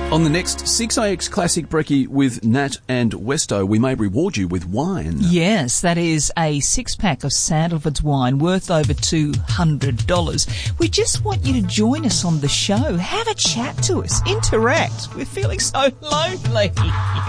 On the next 6AX Classic Brekkie with Nat and Westo, we may reward you with wine. Yes, that is a 6-pack of Sandalwood's wine worth over $200. We just want you to join us on the show. Have a chat to us. Interact. We're feeling so lonely.